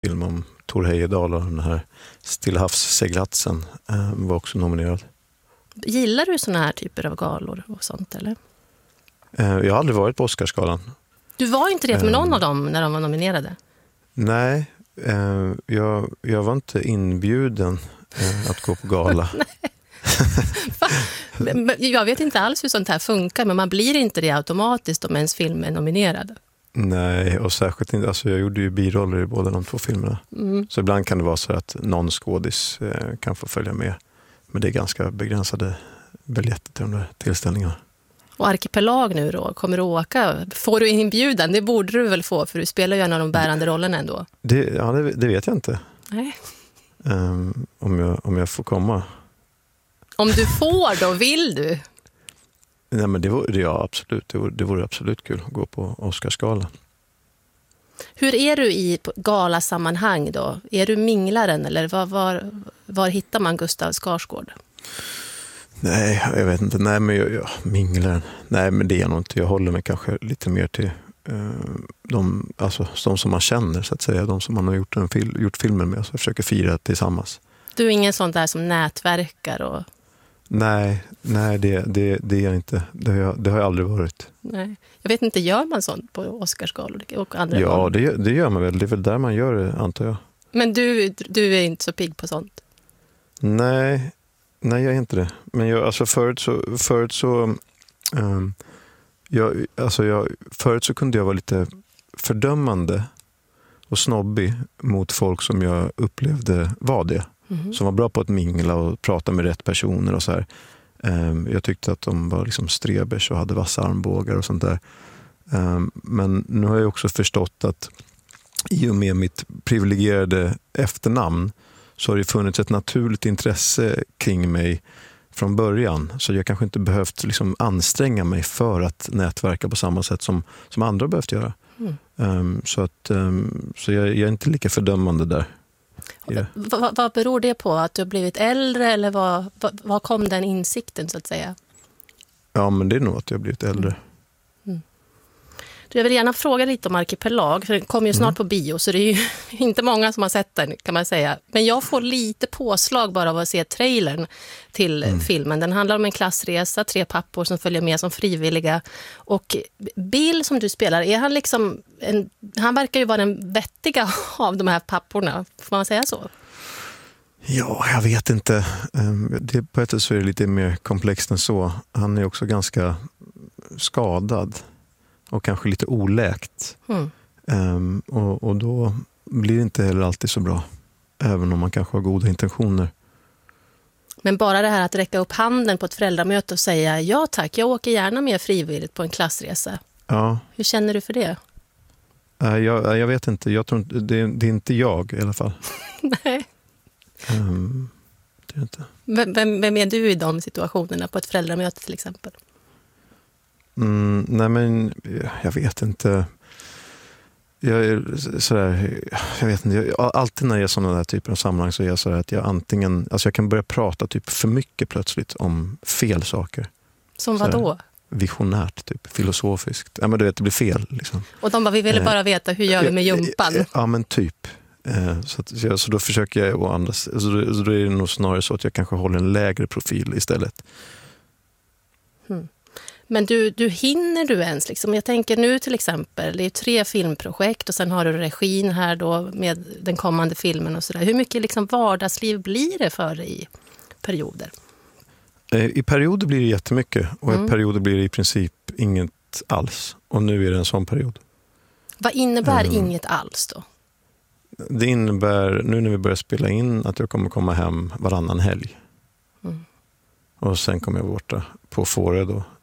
film om Tor Heyerdahl och den här Stillhavsseglatsen var också nominerad. Gillar du såna här typer av galor och sånt, eller? Jag har aldrig varit på Oscarsgalan. Du var inte det med någon av dem när de var nominerade? Nej, jag var inte inbjuden att gå på gala. Jag vet inte alls hur sånt här funkar, men man blir inte det automatiskt om ens film är nominerad. Nej, och särskilt inte. Alltså jag gjorde ju biroller i båda de två filmerna. Så ibland kan det vara så att någon skådis kan få följa med. Men det är ganska begränsade biljetter till de där tillställningarna. Och Arkipelag nu då, kommer du åka? Får du inbjudan? Det borde du väl få, för du spelar ju en av de bärande rollerna ändå. Det vet jag inte. Nej. Om jag får komma. Om du får då, vill du? Nej, men absolut. Det vore absolut kul att gå på Oscarsgalan. Hur är du i galasammanhang då? Är du minglaren eller var hittar man Gustav Skarsgård? Nej, jag vet inte. Nej, men jag minglar. Nej, men det är jag nog inte. Jag håller mig kanske lite mer till de som man känner, så att säga. De som man har gjort filmen med. Så jag försöker fira tillsammans. Du är ingen sån där som nätverkar och... Nej, det är jag inte. Det har jag aldrig varit. Nej. Jag vet inte, gör man sånt på Oscarsgalor och andra galor? Ja, det gör man väl. Det är väl där man gör det, antar jag. Men du är inte så pigg på sånt? Nej, jag är inte det. Men förut så kunde jag vara lite fördömande och snobbig mot folk som jag upplevde var det. Som var bra på att mingla och prata med rätt personer och så här. Jag tyckte att de var liksom strebers och hade vassa armbågar och sånt där. Men nu har jag också förstått att i och med mitt privilegierade efternamn så har det funnits ett naturligt intresse kring mig från början. Så jag kanske inte behövt liksom anstränga mig för att nätverka på samma sätt som andra behövt göra. Så jag är inte lika fördömande där. Vad beror det på? Att du har blivit äldre eller vad kom den insikten så att säga? Ja, men det är nog att jag har blivit äldre. Jag vill gärna fråga lite om Arkipelag, för den kommer ju snart på bio, så det är ju inte många som har sett den, kan man säga. Men jag får lite påslag bara av att se trailern till filmen. Den handlar om en klassresa, 3 pappor som följer med som frivilliga. Och Bill som du spelar, är han liksom han verkar ju vara den vettiga av de här papporna, får man säga så? Ja, jag vet inte. På ett sätt så är det lite mer komplext än så. Han är också ganska skadad. Och kanske lite oläkt. Och då blir det inte heller alltid så bra. Även om man kanske har goda intentioner. Men bara det här att räcka upp handen på ett föräldramöte och säga ja tack, jag åker gärna med frivilligt på en klassresa. Ja. Hur känner du för det? Jag vet inte. Jag tror inte, det är inte jag i alla fall. Nej. Det är inte. Vem är du i de situationerna på ett föräldramöte till exempel? Nej, men jag vet inte. Jag vet inte. Alltid när jag är sådana där typer av sammanhang så är jag så att jag antingen, jag kan börja prata typ för mycket plötsligt om fel saker. Som vad då? Visionärt, typ filosofiskt. Ja, men du vet, det blir fel liksom. Och de bara, vi ville bara veta hur gör vi med jumpan? Ja, men typ. Så då försöker jag å andra, så då är det nog snarare så att jag kanske håller en lägre profil istället. Men du hinner du ens liksom? Jag tänker nu till exempel, det är 3 filmprojekt och sen har du regin här då med den kommande filmen och sådär. Hur mycket liksom vardagsliv blir det för dig i perioder? I perioder blir det jättemycket och i perioder blir det i princip inget alls. Och nu är det en sån period. Vad innebär inget alls då? Det innebär, nu när vi börjar spela in, att jag kommer komma hem varannan helg. Och sen kommer jag borta på Fårö då